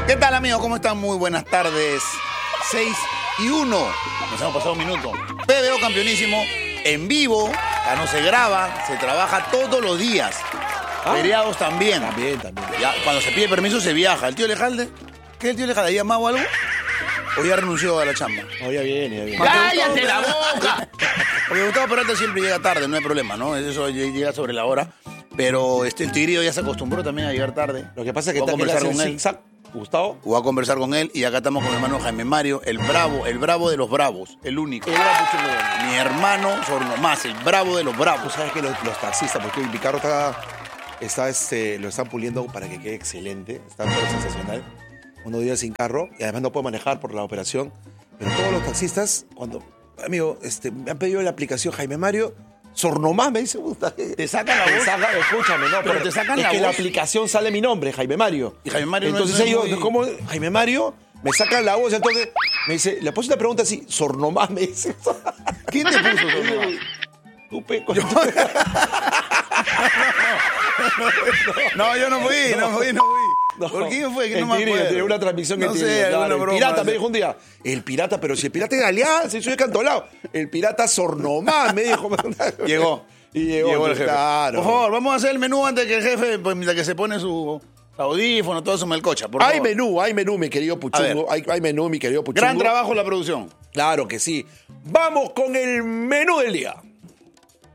¿Qué tal, amigos? ¿Cómo están? Muy buenas tardes. 6:01. Nos hemos pasado un minuto. PBO campeonísimo, en vivo, ya no se graba, se trabaja todos los días. Feriados también. También. Ya, cuando se pide permiso se viaja. ¿El tío Lejalde? ¿Qué el tío Lejalde? ¿Ha llamado algo? ¿O ya renunció a la chamba? No, ya viene. ¡Cállate la boca! Porque Gustavo Peralta siempre llega tarde, no hay problema, ¿no? Eso llega sobre la hora. Pero el Tigrillo ya se acostumbró también a llegar tarde. Lo que pasa es que voy a conversar con él. Gustavo. Voy a conversar con él y acá estamos con mi hermano Jaime Mario, el bravo de los bravos, el único. Mi hermano, sobre más, el bravo de los Tú bravos. sabes que los taxistas, porque mi carro lo están puliendo para que quede excelente, está todo sensacional. Unos días sin carro y además no puedo manejar por la operación. Pero todos los taxistas, amigo, me han pedido la aplicación Jaime Mario, Sornomás me dice, Te sacan la voz. Escúchame, no, Pero te sacan es la que voz. la aplicación sale mi nombre, Jaime Mario. Y Jaime Mario entonces no es ellos, muy- ¿cómo? Jaime Mario, me sacan la voz, entonces me dice, le puse una pregunta así, Sornomás me dice. ¿Quién te puso Sornomás? Tú, peco. No, yo no fui. No. ¿Por quién fue? Que no me El Tigre, acuerdo. tiene una transmisión que no tiene. sé, Claro, alguna el broma, pirata no me sé. dijo un día. El pirata, pero si el pirata es de Alianza, yo soy cantolado. El pirata Sornomás me dijo. Llegó. Y llegó el jefe. Claro. Por favor, vamos a hacer el menú antes que el jefe, pues, mientras que se pone su audífono, todo su melcocha. Por Hay favor. menú, mi querido Puchungo. Hay menú, mi querido Puchungo. Gran trabajo la producción. Claro que sí. Vamos con el menú del día.